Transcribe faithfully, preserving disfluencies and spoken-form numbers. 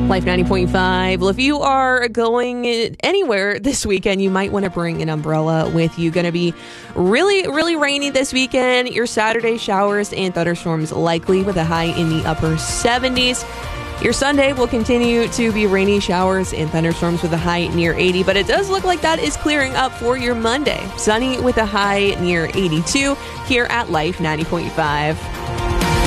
Life ninety point five. Well, if you are going anywhere this weekend, you might want to bring an umbrella with you. Going to be really, really rainy this weekend. Your Saturday showers and thunderstorms likely with a high in the upper seventies. Your Sunday will continue to be rainy showers and thunderstorms with a high near eighty, but it does look like that is clearing up for your Monday. Sunny with a high near eighty-two here at Life ninety point five.